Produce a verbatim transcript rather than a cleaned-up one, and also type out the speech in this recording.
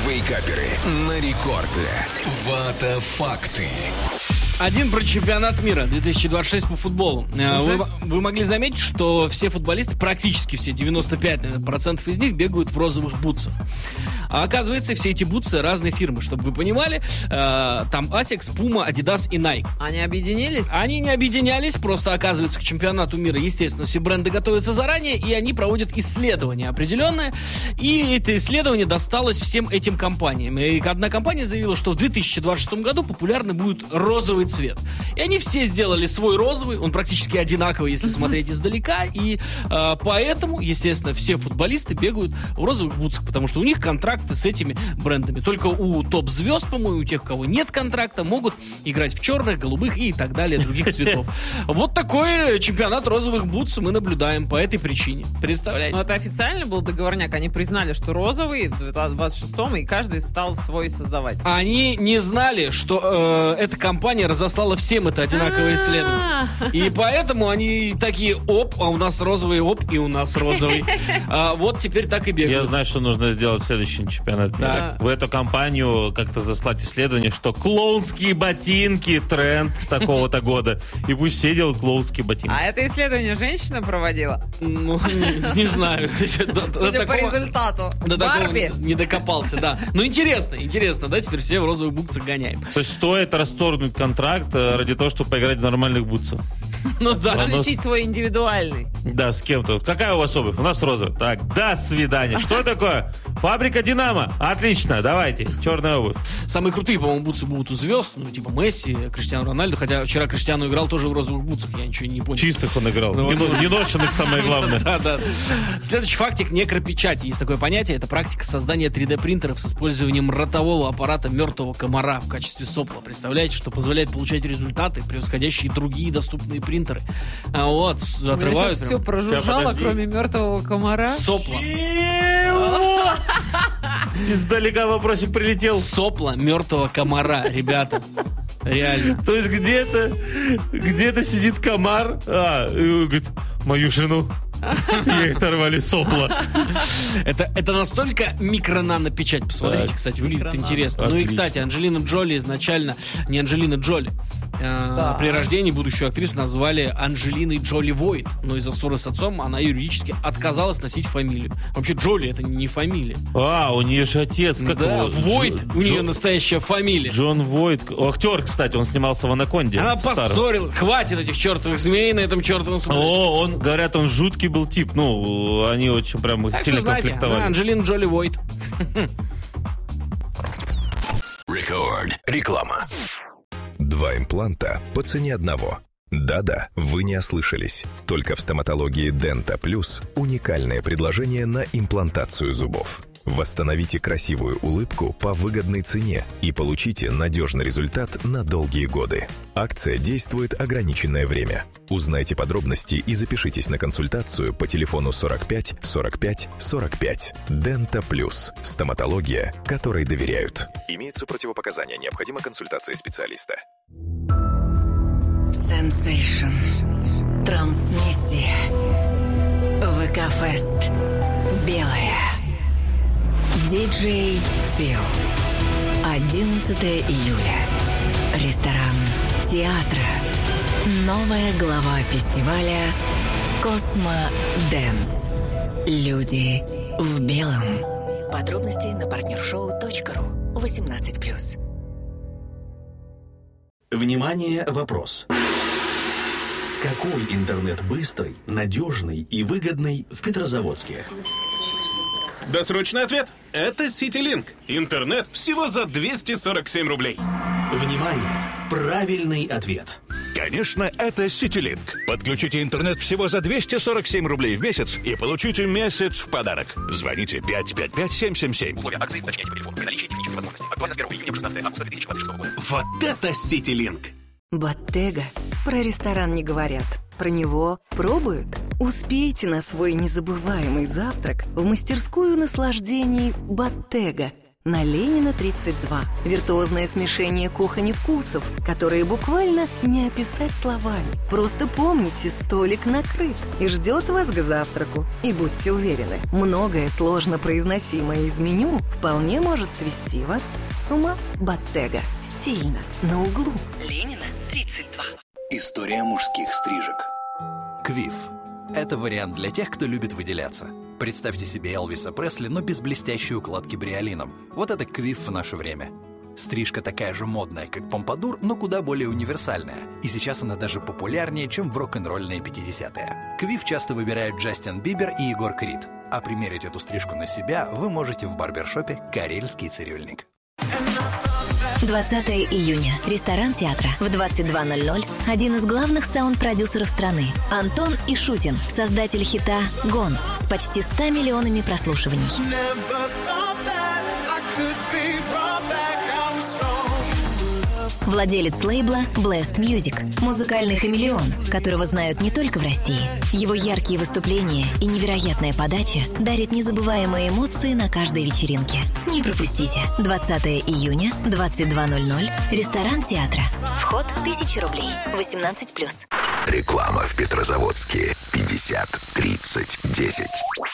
Вейкаперы на рекорде. Вата факты. Один про чемпионат мира две тысячи двадцать шесть по футболу. Вы, вы могли заметить, что все футболисты, практически все, девяносто пять процентов из них бегают в розовых бутсах. А оказывается, все эти бутсы разные фирмы. Чтобы вы понимали, э, там Asics, Puma, Adidas и Nike. Они объединились? Они не объединялись, просто оказывается, к чемпионату мира, естественно, все бренды готовятся заранее, и они проводят исследования определенные. И это исследование досталось всем этим компаниям. И одна компания заявила, что в две тысячи двадцать шестом году популярный будет розовый цвет. И они все сделали свой розовый, он практически одинаковый, если смотреть издалека, и э, поэтому, естественно, все футболисты бегают в розовых бутсах, потому что у них контракты с этими брендами. Только у топ-звезд, по-моему, у тех, у кого нет контракта, могут играть в черных, голубых и так далее, других цветов. Вот такой чемпионат розовых бутс мы наблюдаем по этой причине. Представляете? Ну, это официально был договорняк, они признали, что розовый в двадцать шестом, и каждый стал свой создавать. Они не знали, что э, эта компания разослала всем это одинаковое исследование. И поэтому они такие: оп, а у нас розовый, оп, и у нас розовый. А вот теперь так и бегают. Я знаю, что нужно сделать в следующем чемпионате мира. В эту компанию как-то заслать исследование, что клоунские ботинки тренд такого-то года. И пусть все делают клоунские ботинки. А это исследование женщина проводила? Ну, не знаю. Судя по результату. Барби? Не докопался, да. Ну, интересно, интересно, да, теперь все в розовых бутсах гоняем. То есть стоит расторгнуть контракт ради того, чтобы поиграть в нормальных бутсах. Ну да. Включить свой индивидуальный. Да, с кем-то. Какая у вас обувь? У нас розовая. Так, до свидания. Что такое? Фабрика Динамо. Отлично, давайте. Черная обувь. Самые крутые, по-моему, бутсы будут у звезд. Ну, типа Месси, Криштиану Рональду. Хотя вчера Криштиану играл тоже в розовых бутсах. Я ничего не понял. Чистых он играл. Не ношенных, самое главное. Да, да. Следующий фактик: некропечать. Есть такое понятие. Это практика создания три дэ принтеров с использованием ротового аппарата мертвого комара в качестве сопла. Представляете, что позволяет получать результаты, превосходящие другие доступные принтеры. А вот, отрывают. Все прожужжало, кроме мертвого комара. Сопла. Издалека вопросик прилетел. Сопла мертвого комара, ребята. Реально. То есть где-то где-то сидит комар, а, и он говорит: мою жену. Ей оторвали сопла. Это, это настолько микро-нано-печать. Посмотрите, так, кстати, выглядит интересно. Отлично. Ну и, кстати, Анджелина Джоли изначально не Анджелина Джоли. Да. При рождении будущую актрису назвали Анджелиной Джоли Войт. Но из-за ссоры с отцом она юридически отказалась носить фамилию. Вообще Джоли — это не фамилия. А, у нее же отец. Как да, его? Войт, Дж... у нее настоящая фамилия. Джон Войт. Актер, кстати, он снимался в «Анаконде». Она поссорила. Хватит этих чертовых змей на этом чертовом самолете. О, он, говорят, он жуткий был тип. Ну, они очень прям так сильно конфликтовали. Да, Анджелина Джоли Войт. Рекорд. Реклама. Два импланта по цене одного. Да-да, вы не ослышались. Только в стоматологии Denta Plus уникальное предложение на имплантацию зубов. Восстановите красивую улыбку по выгодной цене и получите надежный результат на долгие годы. Акция действует ограниченное время. Узнайте подробности и запишитесь на консультацию по телефону сорок пять сорок пять сорок пять. Denta Plus. Стоматология, которой доверяют. Имеются противопоказания. Необходима консультация специалиста. Sensation. Трансмиссия. ВК-фест. Белая. Диджей Фил. одиннадцатого июля. Ресторан Театра. Новая глава фестиваля Космо Дэнс. Люди в белом. Подробности на партнершоу точка ру. восемнадцать плюс. Внимание, вопрос. Какой интернет быстрый, надежный и выгодный в Петрозаводске? Досрочный ответ – это CityLink. Интернет всего за двести сорок семь рублей. Внимание! Правильный ответ. Конечно, это CityLink. Подключите интернет всего за двести сорок семь рублей в месяц и получите месяц в подарок. Звоните пять пять пять семь семь семь. Условия акции уточняйте по телефону. При наличии технических возможностей. Актуально с первого июня по шестнадцатого августа две тысячи двадцать шестого года. Вот это CityLink! Bottega. Про ресторан не говорят. Про него пробуют. Успейте на свой незабываемый завтрак в мастерскую наслаждений Bottega. на Ленина тридцать два. Виртуозное смешение кухонь и вкусов, которые буквально не описать словами. Просто помните, столик накрыт и ждет вас к завтраку. И будьте уверены, многое сложно произносимое из меню вполне может свести вас с ума. Bottega. Стильно. На углу. Ленина тридцать два. История мужских стрижек. Квиф. Это вариант для тех, кто любит выделяться. Представьте себе Элвиса Пресли, но без блестящей укладки бриолином. Вот это квиф в наше время. Стрижка такая же модная, как помпадур, но куда более универсальная. И сейчас она даже популярнее, чем в рок-н-ролльные пятидесятые. Квиф часто выбирают Джастин Бибер и Егор Крид. А примерить эту стрижку на себя вы можете в барбершопе «Карельский цирюльник». двадцатого июня. Ресторан театра. В двадцать два ноль ноль один из главных саунд-продюсеров страны Антон Ишутин, создатель хита «Гон» с почти ста миллионами прослушиваний. Владелец лейбла Blast Music, музыкальный хамелеон, которого знают не только в России. Его яркие выступления и невероятная подача дарят незабываемые эмоции на каждой вечеринке. Не пропустите. двадцатого июня, двадцать два ноль ноль, ресторан театра. Вход тысяча рублей. восемнадцать плюс. Реклама в Петрозаводске. пятьдесят тридцать десять.